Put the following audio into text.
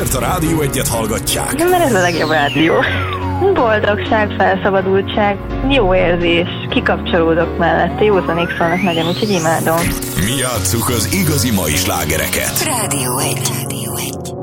Miért a Rádió 1-et hallgatják? Mert ez a legjobb rádió. Boldogság, felszabadultság, jó érzés, kikapcsolódok mellette, józanék szólnak nagyon, úgyhogy imádom. Mi játsszuk az igazi mai slágereket. Rádió 1.